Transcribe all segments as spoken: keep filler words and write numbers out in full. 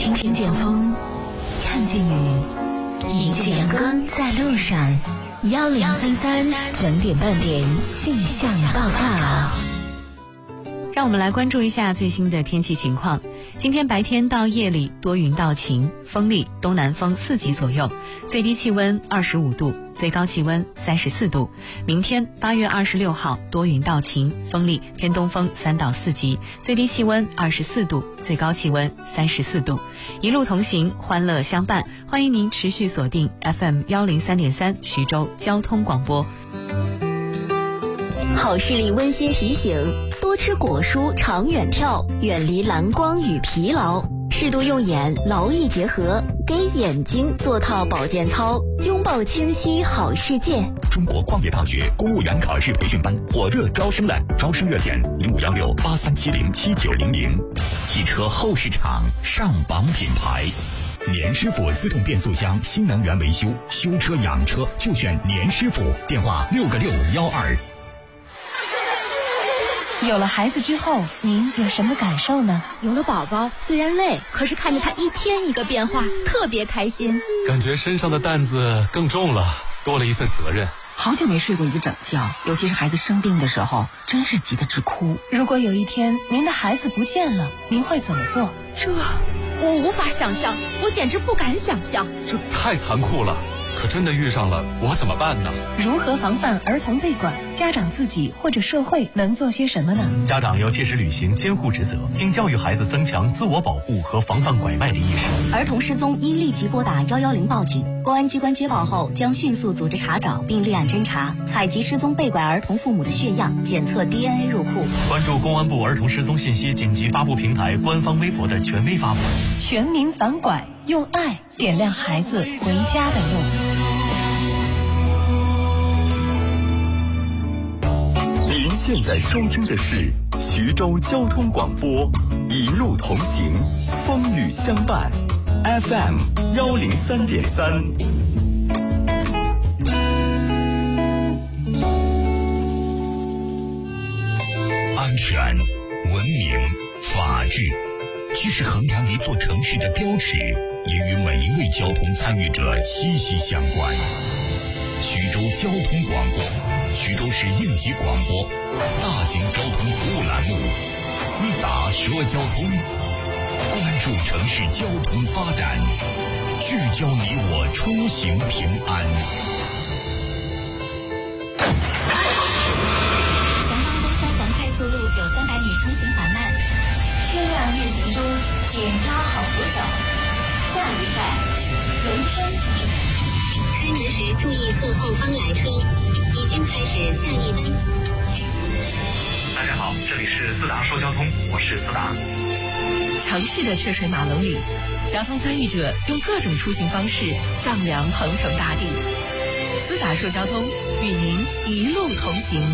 听听见风，看见雨，迎着阳光在路上。幺零三三整点半点气象报告。 让我们来关注一下最新的天气情况。今天白天到夜里多云到晴，风力东南风四级左右，最低气温二十五度，最高气温三十四度。明天八月二十六号多云到晴，风力偏东风三到四级，最低气温二十四度，最高气温三十四度。一路同行，欢乐相伴，欢迎您持续锁定 F M 幺零三点三徐州交通广播。 好视力温馨提醒：多吃果蔬，长远眺，远离蓝光与疲劳，适度用眼，劳逸结合，给眼睛做套保健操，拥抱清晰好世界。 中国矿业大学公务员考试培训班火热招生了，招生热线零五幺六八三七零七九零零。汽车后市场上榜品牌，年师傅自动变速箱新能源维修，修车养车就选年师傅，电话六个六幺二。 有了孩子之后，您有什么感受呢？ 有了宝宝，虽然累，可是看着他一天一个变化，特别开心。 感觉身上的担子更重了，多了一份责任。 好久没睡过一个整觉，尤其是孩子生病的时候，真是急得直哭。 如果有一天您的孩子不见了，您会怎么做？ 这我无法想象，我简直不敢想象。 这太残酷了。可真的遇上了，我怎么办呢？ 如何防范儿童被拐？家长自己或者社会能做些什么呢？ 家长要切实履行监护职责，并教育孩子增强自我保护和防范拐卖的意识。 儿童失踪应立即拨打幺幺零报警，公安机关接报后将迅速组织查找并立案侦查，采集失踪被拐儿童父母的血样，检测 D N A 入库。 关注公安部儿童失踪信息紧急发布平台官方微博的权威发布。 全民反拐，用爱点亮孩子回家的路。 您现在收听的是徐州交通广播，一路同行，风雨相伴 ，F M 幺零三点三。安全、文明、法治，既是衡量一座城市的标尺，也与每一位交通参与者息息相关。徐州交通广播，徐州市应急广播，大型交通服务栏目，思达说交通，关注城市交通发展，聚焦你我出行平安。 前方东三环快速路有三百米通行缓慢， 车辆运行中，请拉好扶手。下一站，龙山桥。 开门时注意侧后方来车，已经开始下一门。 大家好，这里是思达说交通，我是思达。 城市的车水马龙里，交通参与者用各种出行方式丈量鹏程大地。思达说交通，与您一路同行。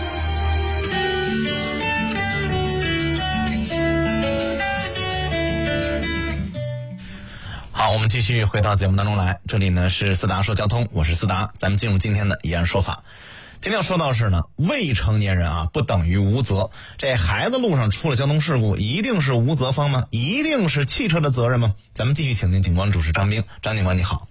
好，我们继续回到节目当中来。这里呢是思达说交通，我是思达。咱们进入今天的疑案说法。今天要说到是呢，未成年人啊不等于无责。这孩子路上出了交通事故，一定是无责方吗？一定是汽车的责任吗？咱们继续请进警官主事张兵。张警官你好。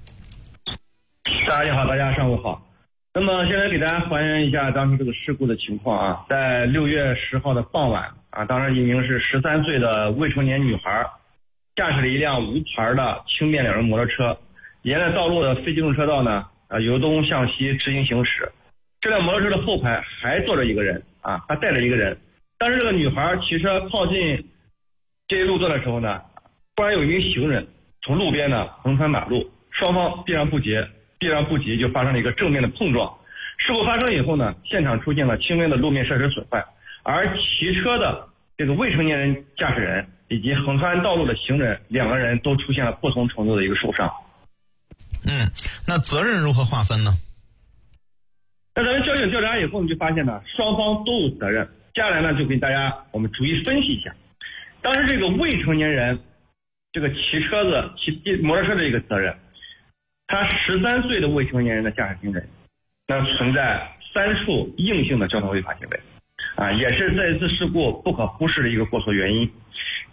大家好，大家上午好。那么现在给大家还原一下当时这个事故的情况啊，在六月十号的傍晚啊，当时一名是十三岁的未成年女孩驾驶了一辆无牌的轻便两人摩托车，沿着道路的非机动车道呢，呃，由东向西直行行驶。这辆摩托车的后排还坐着一个人啊，还带着一个人。当时这个女孩骑车靠近这一路段的时候呢，突然有一名行人从路边呢横穿马路，双方避让不及，避让不及就发生了一个正面的碰撞。事故发生以后呢，现场出现了轻微的路面设施损坏，而骑车的这个未成年人驾驶人以及横穿道路的行人，两个人都出现了不同程度的一个受伤。 嗯，那责任如何划分呢？ 那咱们交警调查以后，我们就发现呢，双方都有责任。接下来呢，就给大家我们逐一分析一下。当时这个未成年人，这个骑车子、骑摩托车的一个责任，他十三岁的未成年人的驾驶行为，那存在三处硬性的交通违法行为，啊，也是这次事故不可忽视的一个过错原因。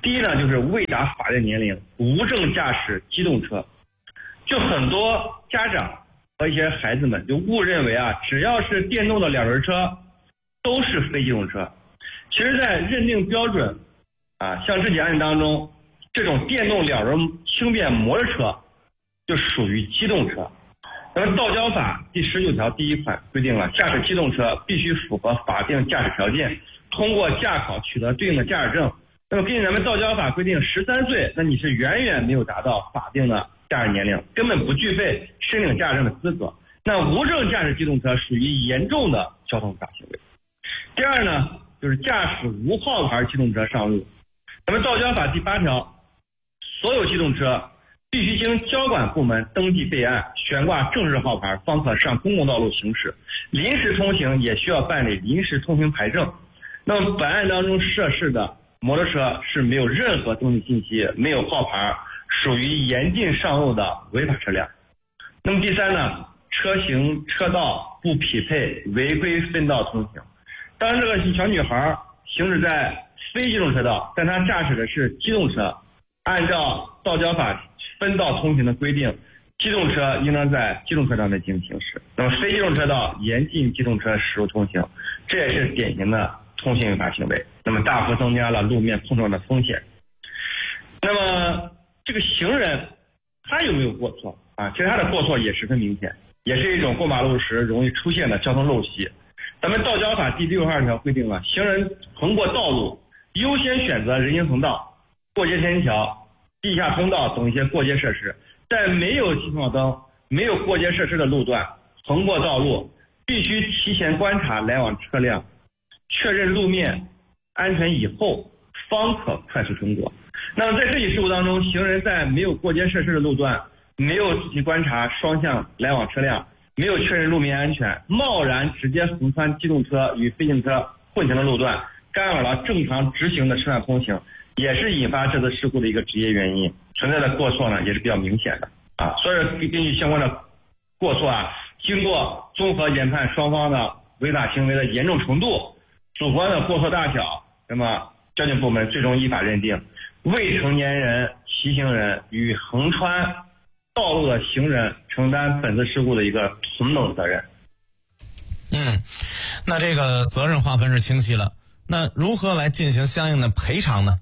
第一呢，就是未达法定年龄无证驾驶机动车。就很多家长和一些孩子们就误认为啊，只要是电动的两轮车都是非机动车。其实在认定标准啊，像这起案件当中，这种电动两轮轻便摩托车就属于机动车。那么道交法第十九条第一款规定了，驾驶机动车必须符合法定驾驶条件，通过驾考取得对应的驾驶证。那么根据咱们道交法规定，十三岁，那你是远远没有达到法定的驾驶年龄，根本不具备申领驾驶证的资格。那无证驾驶机动车属于严重的交通违法行为。第二呢，就是驾驶无号牌机动车上路。咱们道交法第八条，所有机动车必须经交管部门登记备案，悬挂正式号牌，方可上公共道路行驶。临时通行也需要办理临时通行牌证。那么本案当中涉事的摩托车是没有任何登记信息，没有号牌，属于严禁上路的违法车辆。那么第三呢，车型车道不匹配，违规分道通行。当这个小女孩行驶在非机动车道，但她驾驶的是机动车，按照道交法分道通行的规定，机动车应当在机动车道内进行行驶。那么非机动车道严禁机动车驶入通行，这也是典型的通行违法行为，那么大幅增加了路面碰撞的风险。那么这个行人他有没有过错啊？其实他的过错也十分明显，也是一种过马路时容易出现的交通陋习。咱们道交法第六十二条规定了，行人横过道路优先选择人行横道、过街天桥、地下通道等一些过街设施，在没有信号灯、没有过街设施的路段横过道路，必须提前观察来往车辆，确认路面安全以后方可快速通过。那么在这起事故当中，行人在没有过街设施的路段，没有仔细观察双向来往车辆，没有确认路面安全，贸然直接横穿机动车与非机动车混行的路段，干扰了正常直行的车辆通行，也是引发这次事故的一个直接原因，存在的过错呢也是比较明显的啊。所以根据相关的过错啊，经过综合研判双方的违法行为的严重程度、主观的过错大小，那么交警部门最终依法认定未成年人骑行人与横穿道路的行人承担本次事故的一个同等责任。 嗯，那这个责任划分是清晰了，那如何来进行相应的赔偿呢？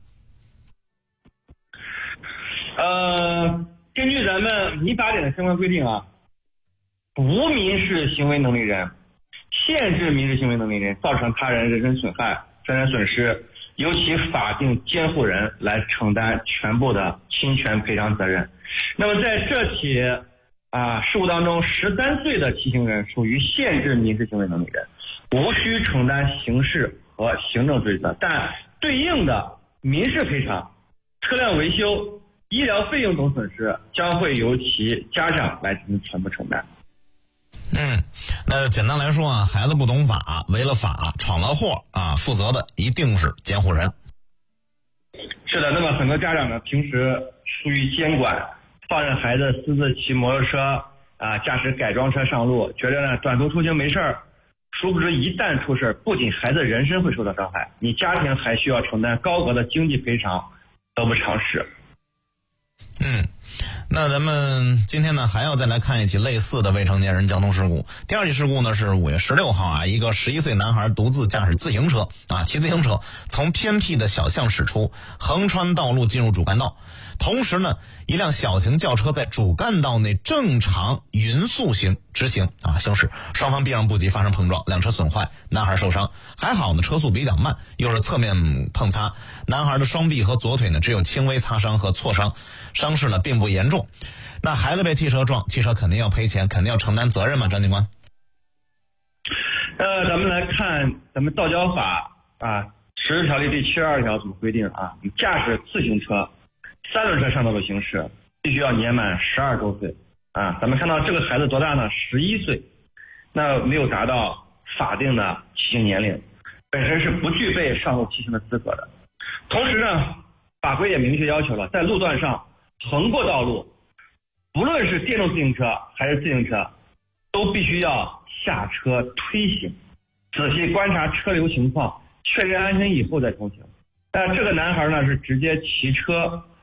呃，根据咱们民法典的相关规定啊，无民事行为能力人、限制民事行为能力人造成他人人身损害、财产损失，由其法定监护人来承担全部的侵权赔偿责任。那么在这起啊事故当中，十三岁的骑行人属于限制民事行为能力人，无需承担刑事和行政罪责，但对应的民事赔偿、车辆维修、医疗费用等损失将会由其家长来进行全部承担。 嗯，那简单来说啊，孩子不懂法，违了法，闯了祸啊，负责的一定是监护人。 是的，那么很多家长呢，平时疏于监管，放任孩子私自骑摩托车啊，驾驶改装车上路，觉得呢短途出行没事儿，殊不知一旦出事，不仅孩子人身会受到伤害，你家庭还需要承担高额的经济赔偿，得不偿失。 嗯，那咱们今天呢还要再来看一起类似的未成年人交通事故。第二起事故呢是五月十六号啊，一个十一岁男孩独自驾驶自行车啊，骑自行车从偏僻的小巷驶出，横穿道路进入主干道。同时呢，一辆小型轿车在主干道内正常匀速行直行啊行驶，双方避让不及发生碰撞，两车损坏，男孩受伤。还好呢，车速比较慢，又是侧面碰擦，男孩的双臂和左腿呢只有轻微擦伤和挫伤，伤势呢并不严重。那孩子被汽车撞，汽车肯定要赔钱，肯定要承担责任嘛，张警官？ 呃，咱们来看咱们道交法啊实施条例第七十二条怎么规定啊？你驾驶自行车、三轮车上道路行驶，必须要年满十二周岁啊。咱们看到这个孩子多大呢？十一岁，那没有达到法定的骑行年龄，本身是不具备上路骑行的资格的。同时呢，法规也明确要求了，在路段上横过道路，不论是电动自行车还是自行车，都必须要下车推行，仔细观察车流情况，确认安全以后再通行。 那这个男孩呢是直接骑车